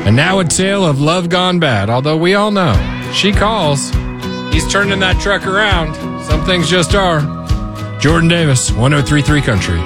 And now a tale of love gone bad, although we all know she calls. He's turning that truck around. Some things just are. Jordan Davis, 103.3 Country.